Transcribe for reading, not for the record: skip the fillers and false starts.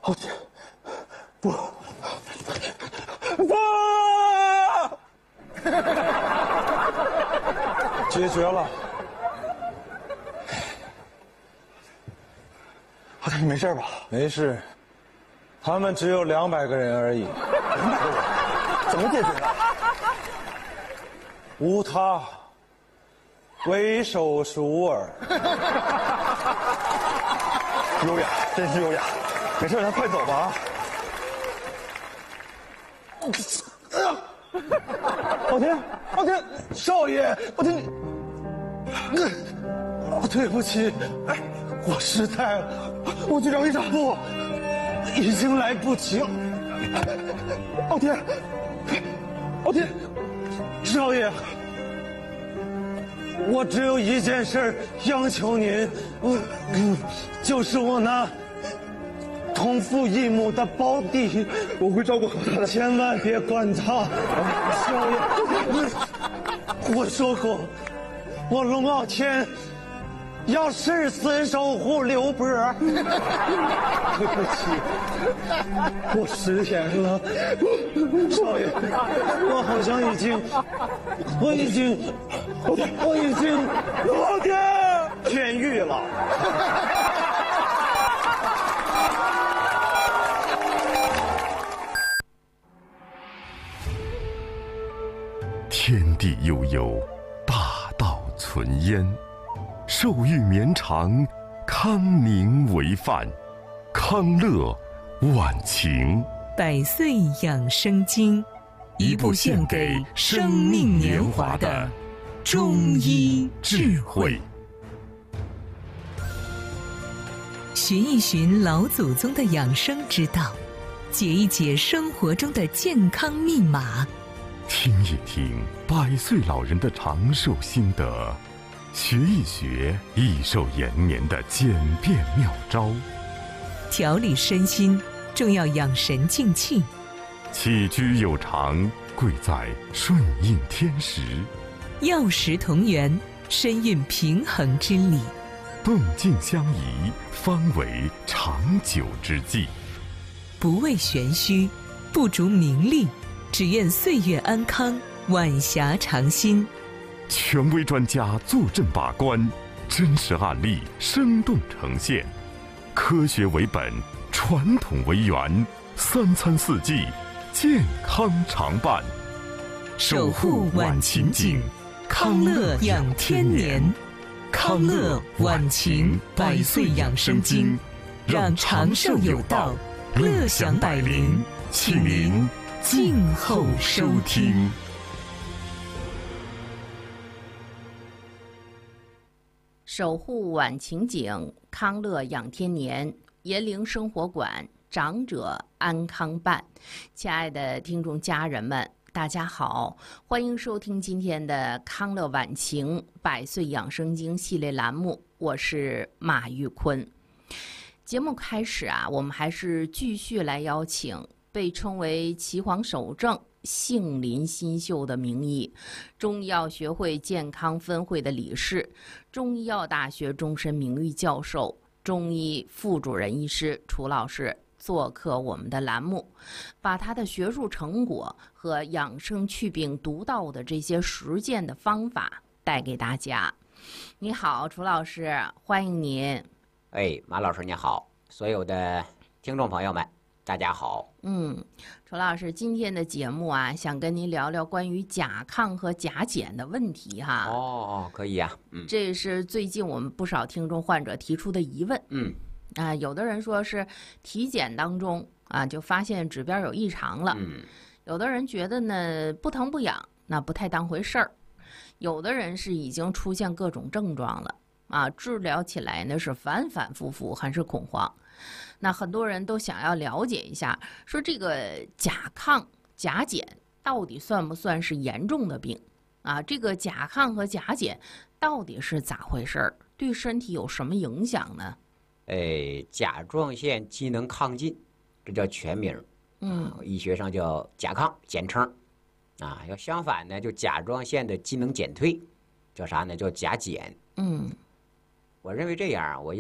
老天，不，解决了。老天，你没事吧？没事，他们只有200个人而已。200个人，怎么解决的？无他，唯手熟尔。优雅，真是优雅。没事，咱快走吧。老天，老天，少爷，老天，对不起，哎，我失态了，我去找一找路，已经来不及了。老天，老天，少爷，我只有一件事央求您，就是我那同父异母的胞弟，我会照顾好他的，千万别管他。少爷，我说过，我龙傲天要誓死守护刘伯。对不起，我失言了，少爷，我好像已经老天痊愈了。 天地悠悠，大道存焉。寿欲绵长，康宁为范，康乐晚晴。 百岁养生经，一部献给生命年华的中医智慧。寻一寻老祖宗的养生之道，解一解生活中的健康密码， 听一听100岁老人的长寿心得，学一学益寿延年的简便妙招。 调理身心，重要养神静气。 起居有常，贵在顺应天时。 药食同源，身运平衡之理。 动静相宜，方为长久之计。 不为玄虚，不逐名利，只愿岁月安康，晚霞长新。 权威专家坐镇把关，真实案例生动呈现，科学为本，传统为源，3餐4季，健康常伴。 守护晚晴景，康乐养天年。康乐晚晴100岁养生经，让长寿有道，乐享百龄，请您静候收听。 守护晚晴景，康乐养天年，延龄生活馆，长者安康办。亲爱的听众家人们，大家好，欢迎收听今天的康乐晚晴100岁养生经系列栏目，我是马玉坤。节目开始啊，我们还是继续来邀请被称为岐黄首正、杏林新秀的名医，中医药学会健康分会的理事，中医药大学终身名誉教授、中医副主任医师楚老师做客我们的栏目，把他的学术成果和养生祛病独到的这些实践的方法带给大家。你好，楚老师，欢迎您。 哎，马老师你好，所有的听众朋友们大家好。 楚老师，今天的节目啊，想跟您聊聊关于甲亢和甲减的问题哈。 可以呀。 这是最近我们不少听众患者提出的疑问。有的人说是体检当中啊就发现指标有异常了，有的人觉得呢不疼不痒，那不太当回事儿，有的人是已经出现各种症状了啊，治疗起来呢是反反复复，很是恐慌。那很多人都想要了解一下，说这个甲亢、甲减到底算不算是严重的病啊？这个甲亢和甲减到底是咋回事儿？对身体有什么影响呢？ 甲状腺机能亢进，这叫全名。医学上叫甲亢，简称。啊，要相反呢，就甲状腺的机能减退，叫啥呢？叫甲减。 嗯， 我认为这样，我